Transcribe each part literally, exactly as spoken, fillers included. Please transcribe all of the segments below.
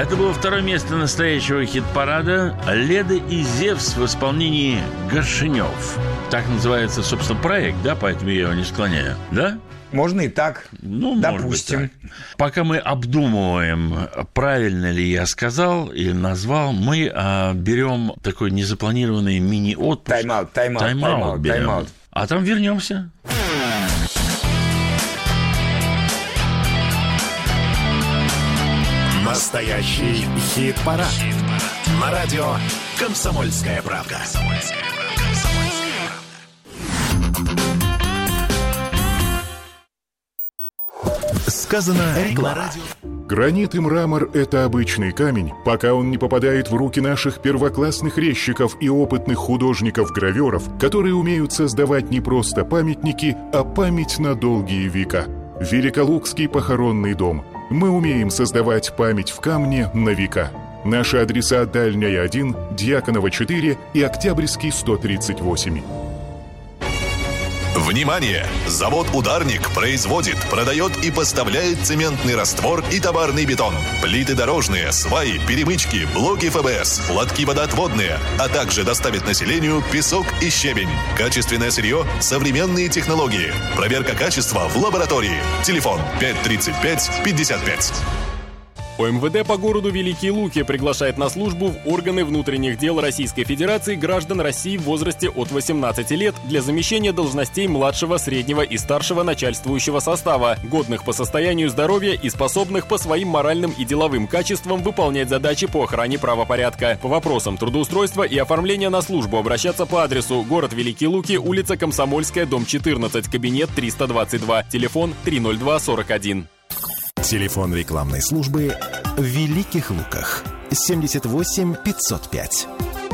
Это было второе место настоящего хит-парада «Леда и Зевс» в исполнении Горшенев. Так называется, собственно, проект, да? Поэтому я его не склоняю, да? Можно и так, ну, допустим. Так. Пока мы обдумываем, правильно ли я сказал или назвал, мы а, берем такой незапланированный мини-отпуск. Тайм-аут, тайм-аут, тайм-аут, берем. Тайм-аут. А там вернемся. Настоящий хит-парад. Хит-парад. На радио «Комсомольская правда». Сказано глава. Гранит и мрамор – это обычный камень, пока он не попадает в руки наших первоклассных резчиков и опытных художников-гравёров, которые умеют создавать не просто памятники, а память на долгие века. Великолукский похоронный дом. Мы умеем создавать память в камне на века. Наши адреса: Дальняя один, Дьяконова четыре и Октябрьский сто тридцать восемь. Внимание! Завод «Ударник» производит, продает и поставляет цементный раствор и товарный бетон, плиты дорожные, сваи, перемычки, блоки эф бэ эс, лотки водоотводные, а также доставит населению песок и щебень. Качественное сырье, современные технологии. Проверка качества в лаборатории. Телефон пять тридцать пять пятьдесят пять. О эм вэ дэ по городу Великие Луки приглашает на службу в органы внутренних дел Российской Федерации граждан России в возрасте от восемнадцати лет для замещения должностей младшего, среднего и старшего начальствующего состава, годных по состоянию здоровья и способных по своим моральным и деловым качествам выполнять задачи по охране правопорядка. По вопросам трудоустройства и оформления на службу обращаться по адресу: город Великие Луки, улица Комсомольская, дом четырнадцать, кабинет триста двадцать два, телефон три ноль два сорок один. Телефон рекламной службы в Великих Луках семьдесят восемь пятьсот пять.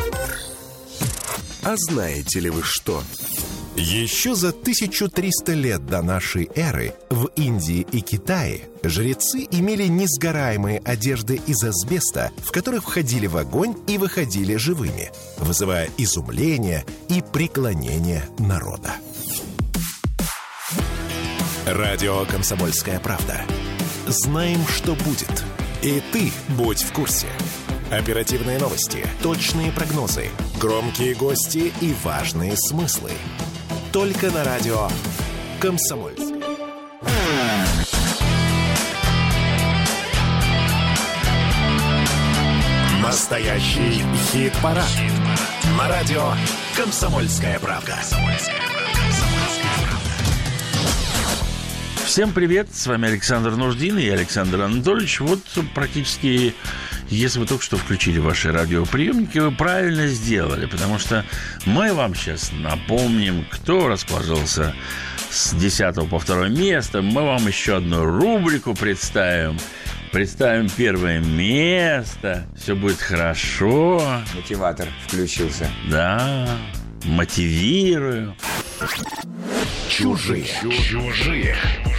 А знаете ли вы что? Еще за тысячу триста лет до нашей эры в Индии и Китае жрецы имели несгораемые одежды из асбеста, в которых входили в огонь и выходили живыми, вызывая изумление и преклонение народа. Радио «Комсомольская правда». Знаем, что будет. И ты будь в курсе. Оперативные новости, точные прогнозы, громкие гости и важные смыслы. Только на радио «Комсомольская». Настоящий хит-парад. Хит-парад. На радио «Комсомольская правда». Всем привет, с вами Александр Нуждин и Александр Анатольевич. Вот практически, если вы только что включили ваши радиоприемники, вы правильно сделали, потому что мы вам сейчас напомним, кто расположился с десятого по второе место. Мы вам еще одну рубрику представим. Представим первое место. Все будет хорошо. Мотиватор включился. Да, мотивирую. Чужие. Чужие.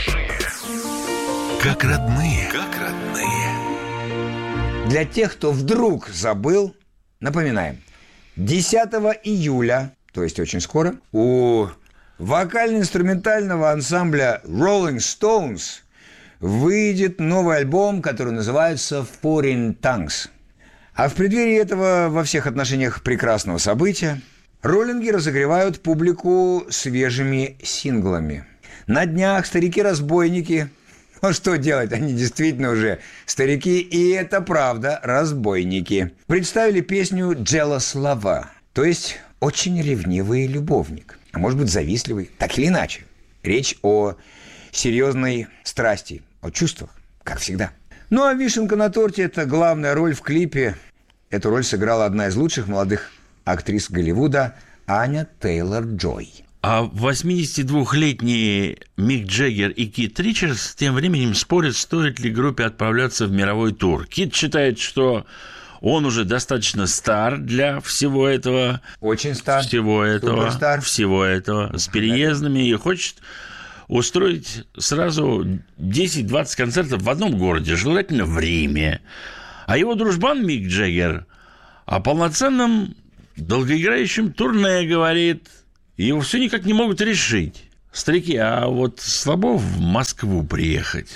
Как родные. Как родные. Для тех, кто вдруг забыл, напоминаем. десятого июля, то есть очень скоро, у вокально-инструментального ансамбля Rolling Stones выйдет новый альбом, который называется Foreign Tongues. А в преддверии этого во всех отношениях прекрасного события роллинги разогревают публику свежими синглами. На днях старики-разбойники, ну что делать, они действительно уже старики, и это правда, разбойники, представили песню «Jealous Lover», то есть «очень ревнивый любовник», а может быть завистливый, так или иначе. Речь о серьезной страсти, о чувствах, как всегда. Ну а вишенка на торте – это главная роль в клипе. Эту роль сыграла одна из лучших молодых актрис Голливуда Аня Тейлор-Джой. А восьмидесятидвухлетние Мик Джаггер и Кит Ричардс тем временем спорят, стоит ли группе отправляться в мировой тур. Кит считает, что он уже достаточно стар для всего этого. Очень стар. Всего этого. Суперстар. Всего этого. С переездами. И хочет устроить сразу десять-двадцать концертов в одном городе, желательно в Риме. А его дружбан Мик Джаггер о полноценном долгоиграющем турне говорит. Его все никак не могут решить. Старики, а вот слабо в Москву приехать?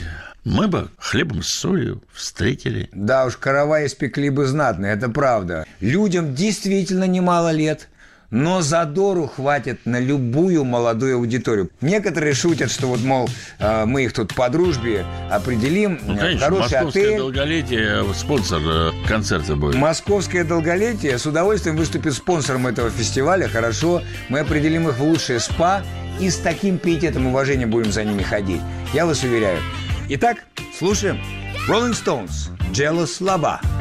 Мы бы хлебом с солью встретили. Да уж, каравай испекли бы знатно, это правда. Людям действительно немало лет, но задору хватит на любую молодую аудиторию. Некоторые шутят, что вот, мол, мы их тут по дружбе определим. Ну, конечно, хороший московское отель. долголетие, спонсор концерта будет. Московское долголетие с удовольствием выступит спонсором этого фестиваля. Хорошо, мы определим их в лучшее спа и с таким пиететом и уважением будем за ними ходить. Я вас уверяю. Итак, слушаем Rolling Stones, Jealous Lover.